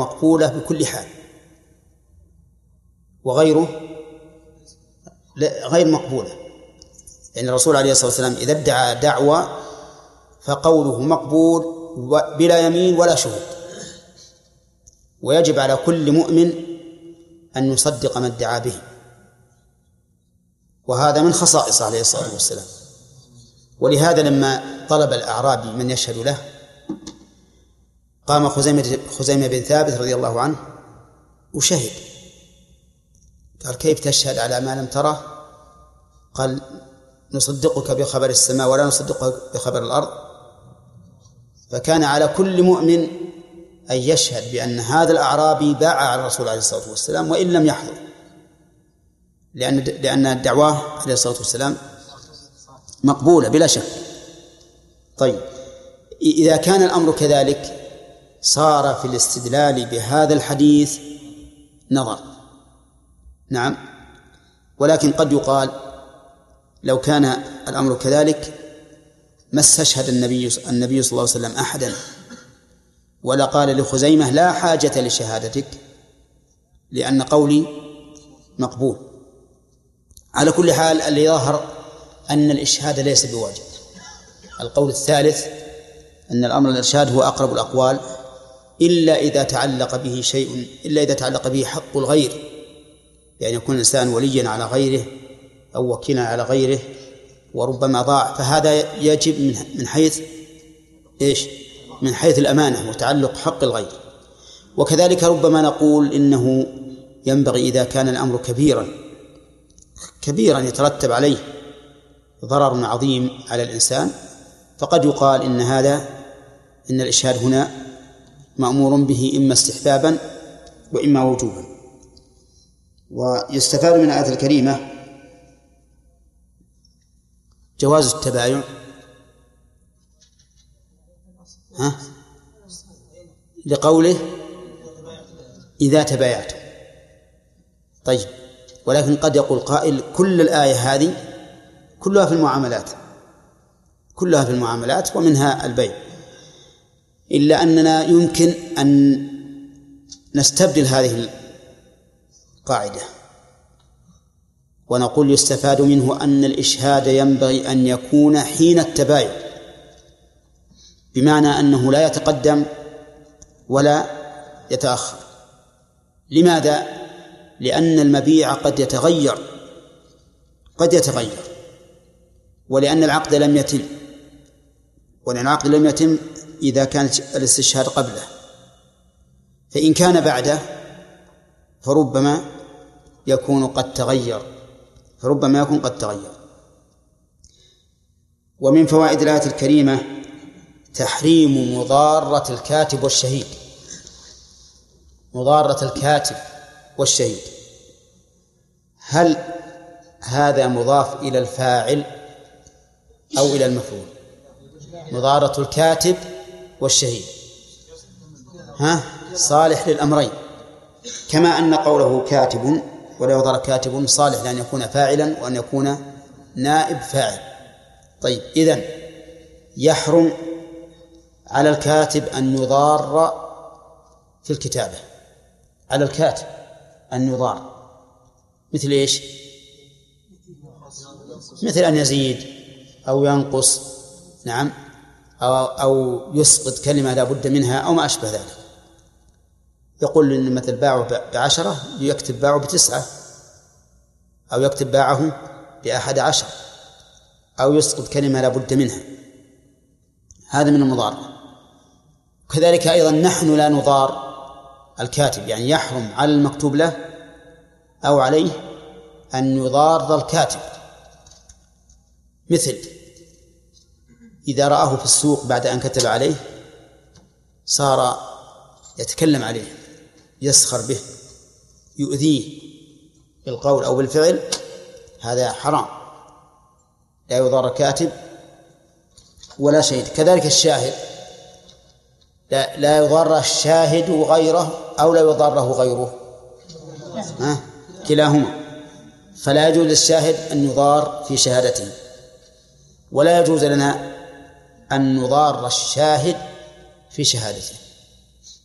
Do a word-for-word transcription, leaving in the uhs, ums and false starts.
مقبولة بكل حال، وغيره غير مقبولة. يعني الرسول عليه الصلاة والسلام إذا ادعى دعوة فقوله مقبول بلا يمين ولا شهود، ويجب على كل مؤمن أن يصدق ما ادعى به، وهذا من خصائصه عليه الصلاة والسلام. ولهذا لما طلب الأعرابي من يشهد له قام خزيمة, خزيمة بن ثابت رضي الله عنه وشهد. قال: كيف تشهد على ما لم تره؟ قال: نصدقك بخبر السماء ولا نصدقك بخبر الأرض. فكان على كل مؤمن أن يشهد بأن هذا الأعرابي باع على الرسول عليه الصلاة والسلام وإن لم يحضر، لأن لأن الدعوة عليه الصلاة والسلام مقبولة بلا شك. طيب، إذا كان الأمر كذلك صار في الاستدلال بهذا الحديث نظر. نعم، ولكن قد يقال لو كان الأمر كذلك ما استشهد النبي النبي صلى الله عليه وسلم أحدا، ولا قال لخزيمة: لا حاجة لشهادتك لأن قولي مقبول. على كل حال اللي يظهر أن الإشهاد ليس بواجب. القول الثالث أن الأمر الإرشاد هو أقرب الأقوال، إلا إذا تعلق به شيء إلا إذا تعلق به حق الغير، يعني يكون الإنسان وليا على غيره أو وكيلا على غيره وربما ضاع، فهذا يجب من حيث إيش؟ من حيث الأمانة وتعلق حق الغير. وكذلك ربما نقول إنه ينبغي إذا كان الأمر كبيرا كبيرا يترتب عليه ضرر عظيم على الإنسان، فقد يقال إن هذا إن الإشهاد هنا مأمور به إما استحبابا وإما وجوبا. ويستفاد من الآية الكريمة جواز التبايع ها؟ لقوله إذا تبايعتم. طيب، ولكن قد يقول قائل: كل الآية هذه كلها في المعاملات كلها في المعاملات ومنها البيع، إلا أننا يمكن أن نستبدل هذه القاعدة ونقول يستفاد منه أن الإشهاد ينبغي أن يكون حين التبايع، بمعنى أنه لا يتقدم ولا يتأخر. لماذا؟ لأن المبيع قد يتغير قد يتغير ولأن العقد لم يتم ولأن العقد لم يتم إذا كان الاستشهاد قبله، فإن كان بعده فربما يكون قد تغير فربما يكون قد تغير. ومن فوائد الآية الكريمة تحريم مضارة الكاتب والشهيد مضارة الكاتب والشهيد. هل هذا مضاف إلى الفاعل أو إلى المفعول؟ مضارة الكاتب والشهيد ها صالح للأمرين، كما أن قوله كاتب ولا يضار كاتب صالح لأن يكون فاعلا وأن يكون نائب فاعل. طيب، إذن يحرم على الكاتب أن يضار في الكتابة، على الكاتب أن يضار مثل إيش؟ مثل أن يزيد أو ينقص، نعم، أو, أو يسقط كلمة لا بد منها أو ما أشبه ذلك. يقول إن مثل باعه بعشرة يكتب باعه بتسعة، أو يكتب باعه بأحد عشر، أو يسقط كلمة لا بد منها. هذا من المضارة. كذلك أيضا نحن لا نضار الكاتب، يعني يحرم على المكتوب له أو عليه أن يضار الكاتب. مثل إذا رآه في السوق بعد أن كتب عليه صار يتكلم عليه، يسخر به، يؤذيه بالقول أو بالفعل، هذا حرام، لا يضار الكاتب ولا شهيد. كذلك الشاهد لا, لا يضار الشاهد غيره أو لا يضاره غيره، ها؟ كلاهما. فلا يجوز للشاهد أن يضار في شهادته، ولا يجوز لنا أن نضار الشاهد في شهادته.